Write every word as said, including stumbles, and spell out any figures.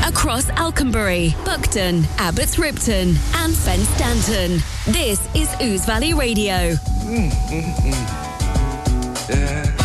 across Alconbury, Buckton, Abbots Ripton and Fen Stanton. This is Ouse Valley Radio. Mm, mm, mm. Yeah.